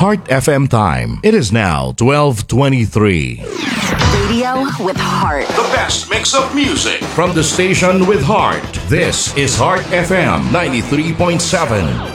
Heart FM time. It is now 12:23. Radio with heart. The best mix of music. From the station with heart, this is Heart FM 93.7.